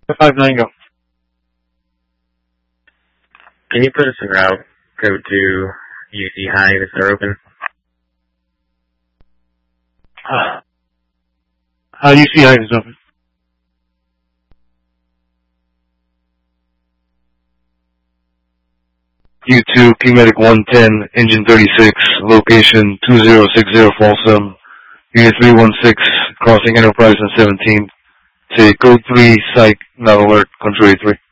5-9, go. Can you put us en route? Go to UC Hive if they're open. UC Hive is open. U2, King Medic 110, Engine 36, location 2060 Folsom, Unit 316, crossing Enterprise and 17. Say code 3, psych, not alert, country 3.